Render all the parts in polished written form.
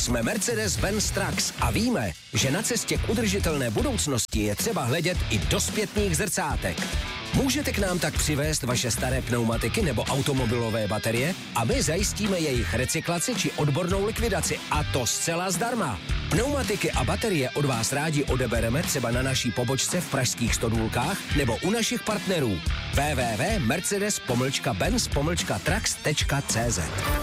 Jsme Mercedes-Benz Trucks a víme, že na cestě k udržitelné budoucnosti je třeba hledět i do zpětných zrcátek. Můžete k nám tak přivést vaše staré pneumatiky nebo automobilové baterie a my zajistíme jejich recyklaci či odbornou likvidaci, a to zcela zdarma. Pneumatiky a baterie od vás rádi odebereme třeba na naší pobočce v pražských Stodůlkách nebo u našich partnerů www.mercedes-benz-trucks.cz.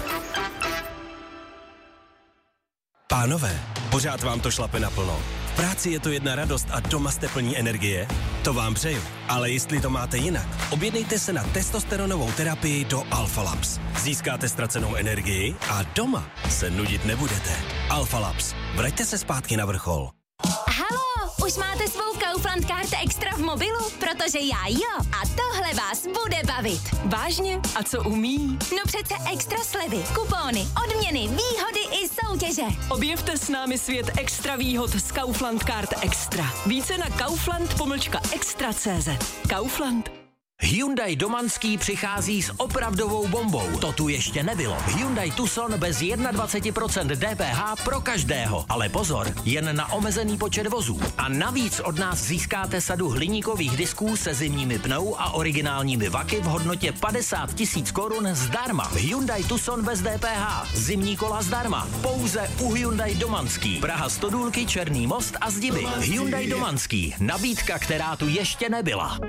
Pánové, pořád vám to šlape naplno. V práci je to jedna radost a doma jste plní energie? To vám přeju. Ale jestli to máte jinak, objednejte se na testosteronovou terapii do Alpha Labs. Získáte ztracenou energii a doma se nudit nebudete. Alpha Labs. Vraťte se zpátky na vrchol. Halo, už máte svou Kaufland Card Extra v mobilu? Protože já jo. A tohle vás bude bavit. Vážně? A co umí? No přece extra slevy, kupóny, odměny, výhody i soutěže. Objevte s námi svět extra výhod z Kaufland Card Extra. Více na kaufland-extra.cz. Kaufland. Hyundai Domanský přichází s opravdovou bombou. To tu ještě nebylo. Hyundai Tucson bez 21% DPH pro každého. Ale pozor, jen na omezený počet vozů. A navíc od nás získáte sadu hliníkových disků se zimními pnou a originálními vaky v hodnotě 50 000 korun zdarma. Hyundai Tucson bez DPH. Zimní kola zdarma. Pouze u Hyundai Domanský. Praha Stodůlky, Černý most a Zdiby. Hyundai Domanský. Nabídka, která tu ještě nebyla.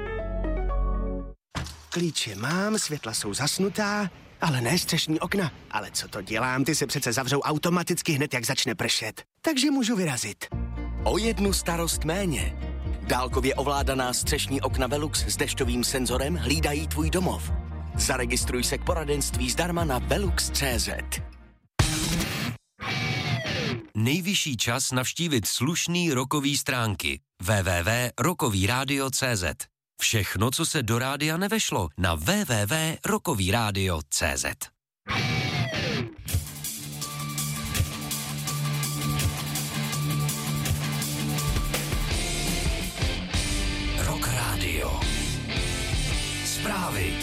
Klíče mám, světla jsou zasnutá, ale ne střešní okna. Ale co to dělám, ty se přece zavřou automaticky hned, jak začne pršet. Takže můžu vyrazit. O jednu starost méně. Dálkově ovládaná střešní okna Velux s dešťovým senzorem hlídají tvůj domov. Zaregistruj se k poradenství zdarma na velux.cz. Nejvyšší čas navštívit slušný rockový stránky www.rockovyradio.cz. Všechno, co se do rádia nevešlo, na www.rockovyradio.cz. Rock Radio. Zprávy.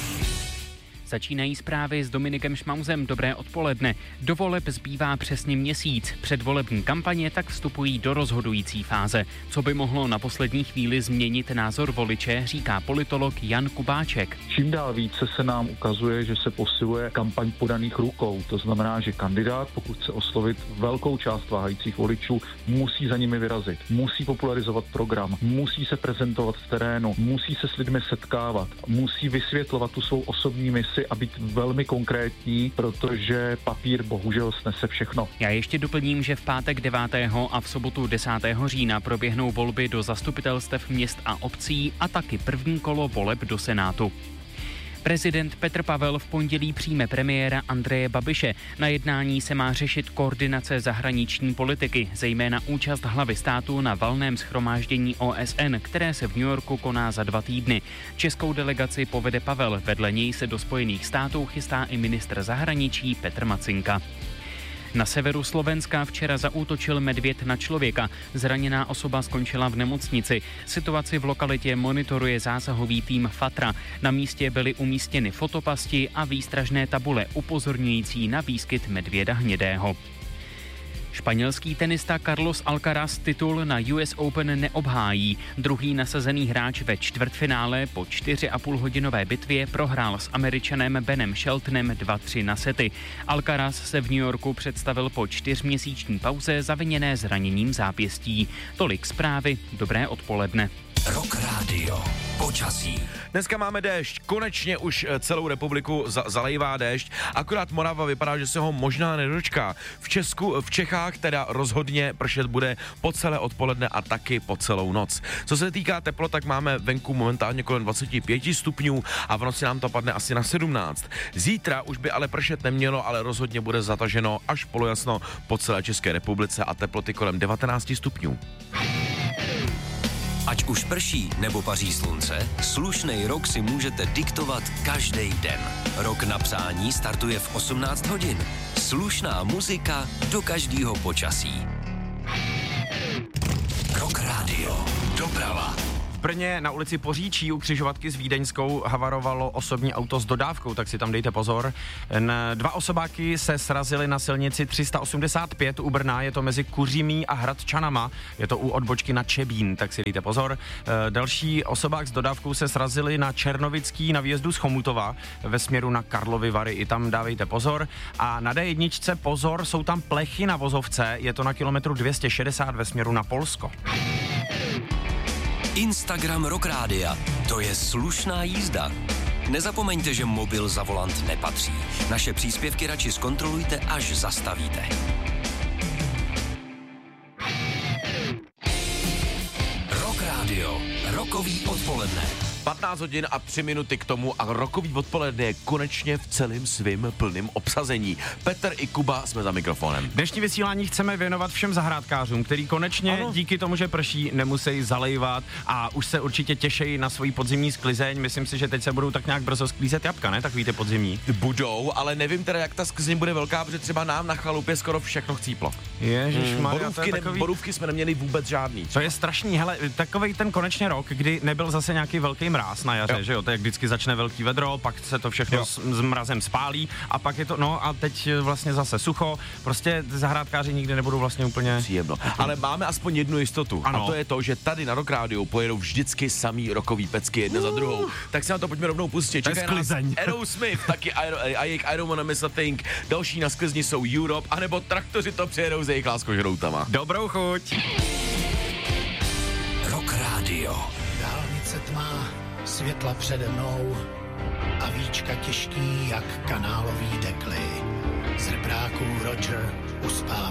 Začínají zprávy s Dominikem Šmauzem. Dobré odpoledne. Do voleb zbývá přesně měsíc. Předvolební kampaně tak vstupují do rozhodující fáze. Co by mohlo na poslední chvíli změnit názor voliče, říká politolog Jan Kubáček. Čím dál více se nám ukazuje, že se posiluje kampaň podaných rukou. To znamená, že kandidát, pokud chce oslovit velkou část váhajících voličů, musí za nimi vyrazit. Musí popularizovat program, musí se prezentovat v terénu, musí se s lidmi setkávat, musí vysvětlovat tu svou osobní misi a být velmi konkrétní, protože papír bohužel snese všechno. Já ještě doplním, že v pátek 9. a v sobotu 10. října proběhnou volby do zastupitelstev měst a obcí a taky první kolo voleb do Senátu. Prezident Petr Pavel v pondělí přijme premiéra Andreje Babiše. Na jednání se má řešit koordinace zahraniční politiky, zejména účast hlavy státu na valném shromáždění OSN, které se v New Yorku koná za 2 týdny. Českou delegaci povede Pavel, vedle něj se do Spojených států chystá i ministr zahraničí Petr Macinka. Na severu Slovenska včera zaútočil medvěd na člověka. Zraněná osoba skončila v nemocnici. Situaci v lokalitě monitoruje zásahový tým FATRA. Na místě byly umístěny fotopasti a výstražné tabule upozorňující na výskyt medvěda hnědého. Španělský tenista Carlos Alcaraz titul na US Open neobhájí. Druhý nasazený hráč ve čtvrtfinále po 4,5hodinové bitvě prohrál s Američanem Benem Sheltonem 2-3 na sety. Alcaraz se v New Yorku představil po 4měsíční pauze zaviněné zraněním zápěstí. Tolik zprávy, dobré odpoledne. Rock Radio. Počasí. Dneska máme déšť, konečně už celou republiku zalejvá déšť, akorát Morava vypadá, že se ho možná nedočká. V Čechách teda rozhodně pršet bude po celé odpoledne a taky po celou noc. Co se týká teplot, tak máme venku momentálně kolem 25 stupňů a v noci nám to padne asi na 17. Zítra už by ale pršet nemělo, ale rozhodně bude zataženo až polojasno po celé České republice a teploty kolem 19 stupňů. Ať už prší nebo paří slunce, slušnej rok si můžete diktovat každý den. Rok na přání startuje v 18 hodin. Slušná muzika do každého počasí. Rock Radio. Doprava. V Brně na ulici Poříčí u křižovatky s Vídeňskou havarovalo osobní auto s dodávkou, tak si tam dejte pozor. Dva osobáky se srazily na silnici 385 u Brna, je to mezi Kuřimí a Hradčanama, je to u odbočky na Čebín, tak si dejte pozor. Další osobák s dodávkou se srazili na Černovický na výjezdu z Chomutova ve směru na Karlovy Vary, i tam dávejte pozor. A na D1 pozor, jsou tam plechy na vozovce, je to na kilometru 260 ve směru na Polsko. Instagram Rock Rádia. To je slušná jízda. Nezapomeňte, že mobil za volant nepatří. Naše příspěvky radši zkontrolujte, až zastavíte. Rock Rádio. Rokový odpoledne. 15 hodin a 3 minuty k tomu a rokový odpoledne je konečně v celém svým plným obsazení. Petr i Kuba jsme za mikrofonem. Dnešní vysílání chceme věnovat všem zahrádkářům, který konečně díky tomu, že prší, nemusí zalejvat a už se určitě těší na svoji podzimní sklizeň. Myslím si, že teď se budou tak nějak brzo sklízet jabka, ne? Tak víte, podzimní. Budou, ale nevím teda, jak ta sklizeň bude velká, protože třeba nám na chalupě skoro všechno chcíplo. Ježišmarja, borůvky jsme neměli vůbec žádný. To je strašný, hele, takovej ten konečně rok, kdy nebyl zase nějaký velký mráz na jaře, že jo, to jak vždycky začne velký vedro, pak se to všechno s mrazem spálí a pak je to, no a teď vlastně zase sucho, prostě zahrádkáři nikdy nebudou vlastně úplně příjemno. Ale máme aspoň jednu jistotu, a to je to, že tady na Rock Rádiu pojedou vždycky samý rokový pecky jedna za druhou. Tak si na to pojďme rovnou pustit. Čekají nás Aerosmith, taky a jejich I Don't Wanna Miss a Thing. Další na sklizni jsou Europe, anebo traktoři to přijedou s jejich láskožroutama. Dobrou chuť. Rock Rádio. Dálnice tmá, světla přede mnou a víčka těžký jak kanálový dekly. Z repráků Roger uspává.